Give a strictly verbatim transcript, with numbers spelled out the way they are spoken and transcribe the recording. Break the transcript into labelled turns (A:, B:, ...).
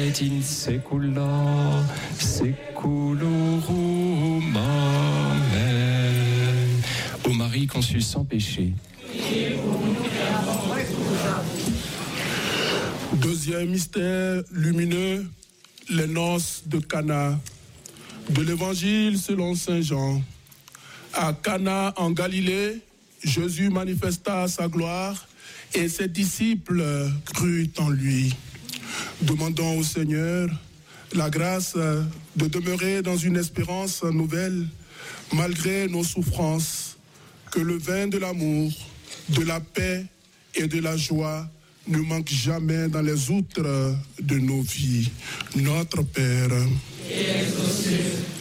A: et in secula seculorum. Amen. Ô Marie conçue sans péché.
B: Deuxième mystère lumineux, les noces de Cana. De l'évangile selon saint Jean. À Cana en Galilée, Jésus manifesta sa gloire et ses disciples crurent en lui. Demandons au Seigneur la grâce de demeurer dans une espérance nouvelle malgré nos souffrances, que le vin de l'amour, de la paix et de la joie ne manque jamais dans les outres de nos vies. Notre Père, qui es aux cieux,